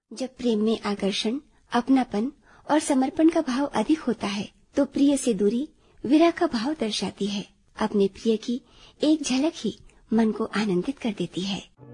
जब प्रेम में आकर्षण, अपनापन और समर्पण का भाव अधिक होता है तो प्रिय से दूरी विरह का भाव दर्शाती है। अपने प्रिय की एक झलक ही मन को आनंदित कर देती है।